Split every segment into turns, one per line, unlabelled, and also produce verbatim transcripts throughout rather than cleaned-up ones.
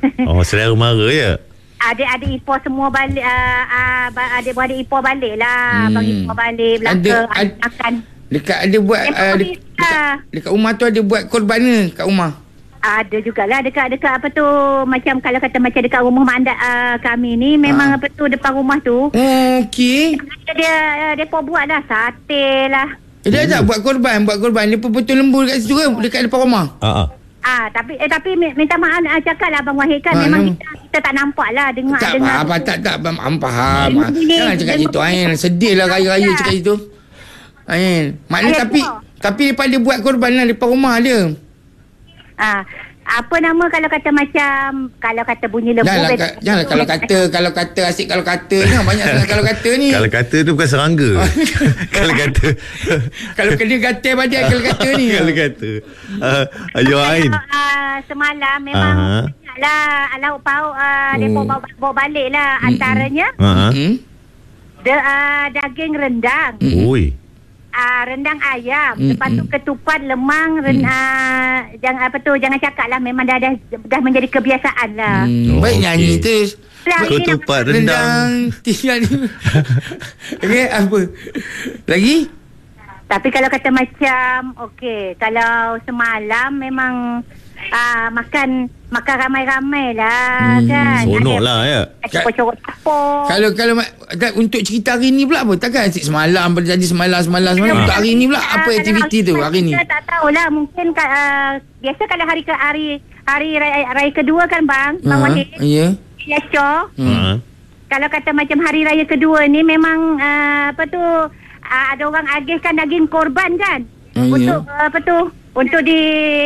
Oh, saudara mara ya?
Adik-adik ipar semua balik, uh, uh, adik-beradik ipar balik lah. Hmm. Bagi ipar balik belaka,
Ada,
makan.
Dekat ada buat uh, dekat, dekat, dekat rumah tu ada buat korban ke kat rumah?
Ada jugalah dekat-dekat apa tu, macam kalau kata macam dekat rumah mandat uh, kami ni memang ha. apa tu depan rumah tu.
Oh, okey.
Dia depa buat lah sate lah.
Eh, dia tak buat korban, buat korban. Dia betul lembu dekat situ ke dekat depan rumah?
Ha ah.
Ah, tapi eh, tapi minta maaf uh, cakap lah Abang Wahid kan ha, memang kita, kita tak nampak lah dengar
tak
dengar.
Apa, tak tak faham faham. Jangan cakap gitu Ain. Sedih lah raya-raya cakap itu. Ain. Maknanya tapi tu. Tapi depa dia buat korban lah depan rumah dia.
Ah, apa nama kalau kata macam kalau kata bunyi lembu.
Janganlah, ka, janganlah kalau kata kalau kata asyik kalau kata ni banyak sangat kalau kata ni.
Kalau kata tu bukan serangga. Kalau kata
kalau kena kata badan kalau kata ni.
Kalau kata. Uh, ayo Ain.
Uh, semalam memang uh-huh. lah lauk pauk uh, oh. depa bawa, bawa balik lah mm-hmm. antaranya.
Uh-huh.
De, uh, daging rendang.
Mm-hmm. Oi.
Uh, rendang ayam, mm, lepas tu mm. ketupat lemang, ren, mm. uh, jangan apa tu, jangan cakap lah, memang dah dah, dah menjadi kebiasaan lah.
Mm. Oh, baik okay. Nyanyi tu.
Ketupat rendang.
Tinggal ni. Okey, apa? Lagi?
Tapi kalau kata macam, okey, kalau semalam memang uh, makan makan ramai-ramai lah hmm, kan.
Sonok lah ya.
Capor-capor.
Kalau kalau untuk cerita hari ni pula apa? Takkan asyik semalam berjadi semalam-semalam semalam. Untuk hari ni pula apa uh, aktiviti tu hari ni?
Saya tak tahulah, mungkin uh, biasa kalau hari ke hari hari raya, raya kedua kan bang, Bang uh, Wahid. Ya. Yeah. Ya, hmm. Kalau kata macam hari raya kedua ni memang uh, apa tu uh, ada orang agihkan daging korban kan. Uh, untuk yeah. uh, apa tu? Untuk di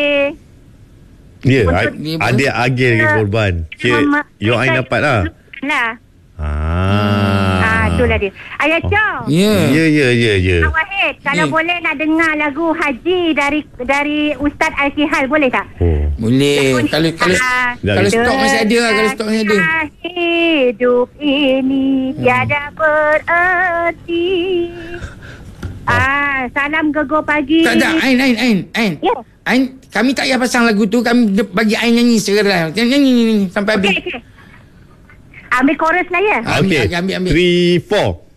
Ya, yeah, ada agil lagi korban. Kira you Ain dapat lah.
Lah.
Ah.
Ah, itulah dia. Ayah Chong.
Ya. Ya, ya, ya, ya.
Abang Wahid, kalau yeah. boleh nak dengar lagu Haji dari dari Ustaz Al-Kihal, boleh tak?
Oh.
Boleh. Lagu kalau kalau ah, kalau stok masih ada lah, kalau stok masih ada.
Hidup ini tiada bererti. Ah, salam gegar pagi.
Tak tak, Ain, Ain, Ain, Ain. Ya. Ain, kami tak payah pasang lagu tu, kami bagi Ain nyanyi secara nyanyi nyanyi sampai habis.
Okey, okey. Ambil chorus lah ya.
Okey. Ambil, ambil, ambil. three, four